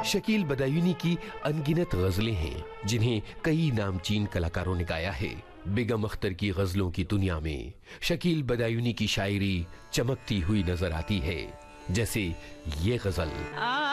शकील बदायूनी की अनगिनत गजलें हैं जिन्हें कई नामचीन कलाकारों ने गाया है। बेगम अख्तर की गजलों की दुनिया में शकील बदायूनी की शायरी चमकती हुई नजर आती है, जैसे ये गजल।